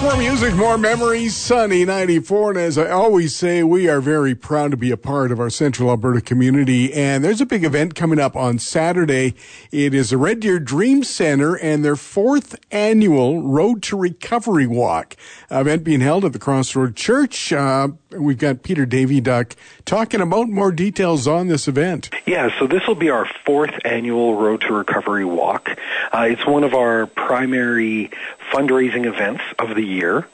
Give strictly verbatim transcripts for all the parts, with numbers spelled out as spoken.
More music, more memories, Sunny ninety-four. And as I always say, we are very proud to be a part of our Central Alberta community. And there's a big event coming up on Saturday. It is the Red Deer Dream Center and their fourth annual Road to Recovery Walk. Event being held at the Crossroad Church. Uh, we've got Peter Daviduck talking about more details on this event. Yeah, so this will be our fourth annual Road to Recovery Walk. Uh, it's one of our primary fundraising events of the year.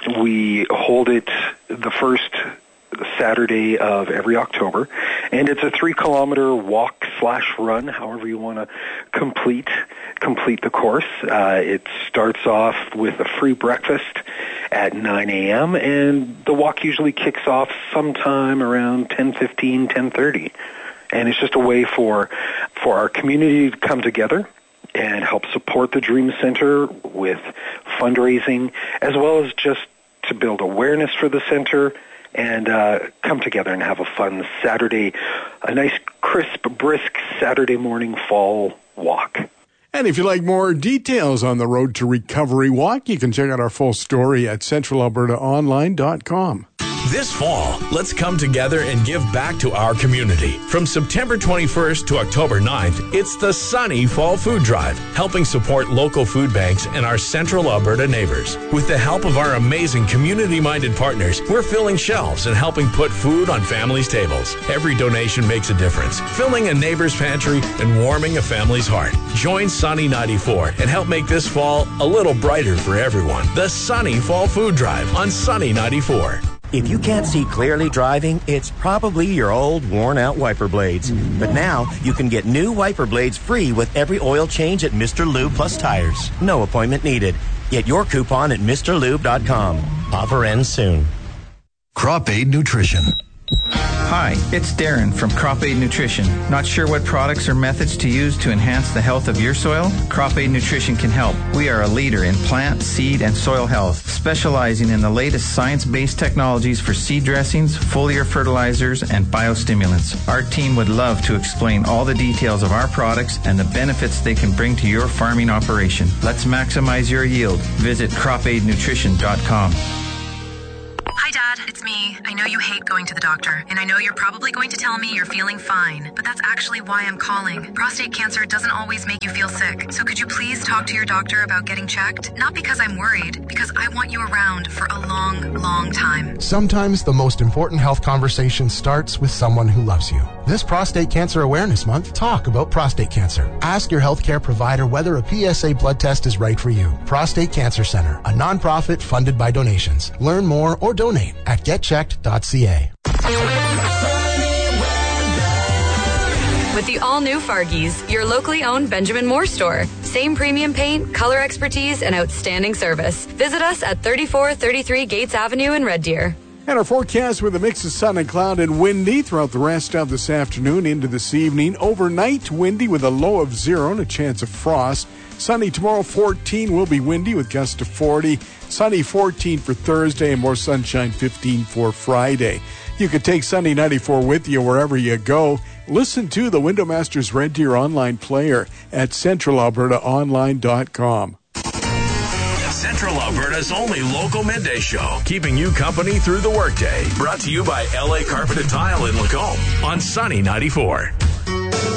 We hold it the first Saturday of every October, and it's a three-kilometer walk slash run, however you want to complete complete the course. Uh, it starts off with a free breakfast at nine a.m., and the walk usually kicks off sometime around ten fifteen, ten thirty. And it's just a way for for our community to come together and help support the Dream Center with fundraising, as well as just to build awareness for the center and uh, come together and have a fun Saturday, a nice, crisp, brisk Saturday morning fall walk. And if you'd like more details on the Road to Recovery Walk, you can check out our full story at central alberta online dot com. This fall, let's come together and give back to our community. From September twenty-first to October ninth, it's the Sunny Fall Food Drive, helping support local food banks and our Central Alberta neighbors. With the help of our amazing community-minded partners, we're filling shelves and helping put food on families' tables. Every donation makes a difference, filling a neighbor's pantry and warming a family's heart. Join Sunny ninety-four and help make this fall a little brighter for everyone. The Sunny Fall Food Drive on Sunny ninety-four. If you can't see clearly driving, it's probably your old, worn-out wiper blades. But now, you can get new wiper blades free with every oil change at Mister Lube Plus Tires. No appointment needed. Get your coupon at Mr Lube dot com. Offer ends soon. Crop Aid Nutrition. Hi, it's Darren from Crop Aid Nutrition. Not sure what products or methods to use to enhance the health of your soil? Crop Aid Nutrition can help. We are a leader in plant, seed, and soil health, specializing in the latest science-based technologies for seed dressings, foliar fertilizers, and biostimulants. Our team would love to explain all the details of our products and the benefits they can bring to your farming operation. Let's maximize your yield. Visit crop aid nutrition dot com. Hi, Dad. It's me. I know you hate going to the doctor, and I know you're probably going to tell me you're feeling fine, but that's actually why I'm calling. Prostate cancer doesn't always make you feel sick, so could you please talk to your doctor about getting checked? Not because I'm worried, because I want you around for a long, long time. Sometimes the most important health conversation starts with someone who loves you. This Prostate Cancer Awareness Month, talk about prostate cancer. Ask your healthcare provider whether a P S A blood test is right for you. Prostate Cancer Center, a nonprofit funded by donations. Learn more or donate at get checked dot c a. With the all-new Fargies, your locally owned Benjamin Moore store. Same premium paint, color expertise, and outstanding service. Visit us at thirty-four thirty-three Gates Avenue in Red Deer. And our forecast with a mix of sun and cloud and windy throughout the rest of this afternoon into this evening. Overnight, windy with a low of zero and a chance of frost. Sunny tomorrow, fourteen, will be windy with gusts to forty. Sunny fourteen for Thursday and more sunshine, fifteen for Friday. You can take Sunny ninety-four with you wherever you go. Listen to the Window Masters Red Deer online player at central alberta online dot com. Central Alberta's only local midday show, keeping you company through the workday. Brought to you by L A Carpet and Tile in Lacombe on Sunny ninety-four.